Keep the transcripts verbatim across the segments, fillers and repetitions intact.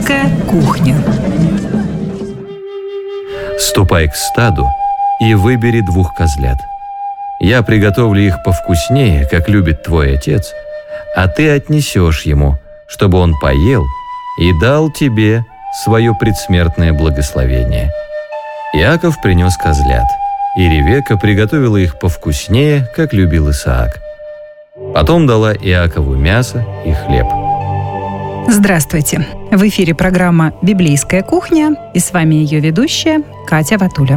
Библейская кухня. Ступай к стаду и выбери двух козлят. Я приготовлю их повкуснее, как любит твой отец, а ты отнесешь ему, чтобы он поел и дал тебе свое предсмертное благословение». Иаков принес козлят, и Ревекка приготовила их повкуснее, как любил Исаак. Потом дала Иакову мясо и хлеб. Здравствуйте! В эфире программа «Библейская кухня», и с вами ее ведущая Катя Ватуля.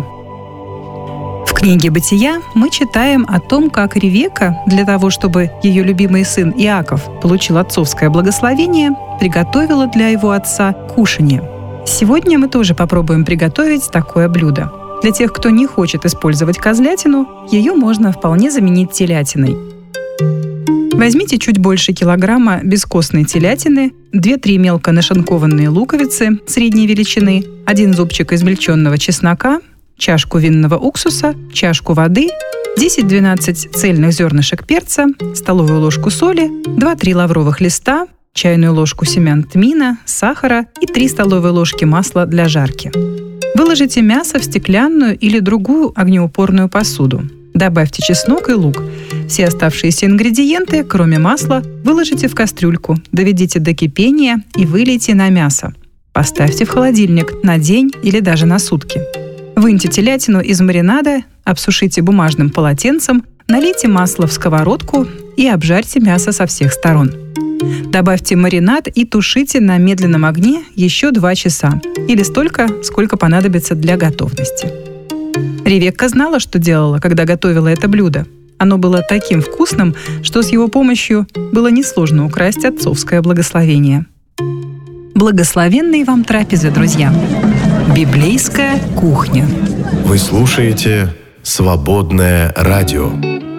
В книге «Бытия» мы читаем о том, как Ревекка, для того, чтобы ее любимый сын Иаков получил отцовское благословение, приготовила для его отца кушанье. Сегодня мы тоже попробуем приготовить такое блюдо. Для тех, кто не хочет использовать козлятину, ее можно вполне заменить телятиной. Возьмите чуть больше килограмма бескостной телятины, две-три мелко нашинкованные луковицы средней величины, один зубчик измельченного чеснока, чашку винного уксуса, чашку воды, десять-двенадцать цельных зернышек перца, столовую ложку соли, два-три лавровых листа, чайную ложку семян тмина, сахара и три столовые ложки масла для жарки. Выложите мясо в стеклянную или другую огнеупорную посуду. Добавьте чеснок и лук. Все оставшиеся ингредиенты, кроме масла, выложите в кастрюльку, доведите до кипения и вылейте на мясо. Поставьте в холодильник на день или даже на сутки. Выньте телятину из маринада, обсушите бумажным полотенцем, налейте масло в сковородку и обжарьте мясо со всех сторон. Добавьте маринад и тушите на медленном огне еще два часа, или столько, сколько понадобится для готовности. Ревекка знала, что делала, когда готовила это блюдо. Оно было таким вкусным, что с его помощью было несложно украсть отцовское благословение. Благословенной вам трапезы, друзья! Библейская кухня. Вы слушаете «Свободное радио».